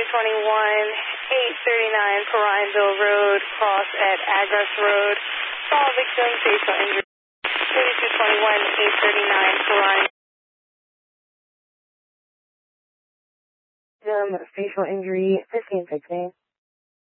839 Prineville Road, cross at Agras Road. All victims, facial injury. 839 Prineville. Facial injury, 1516.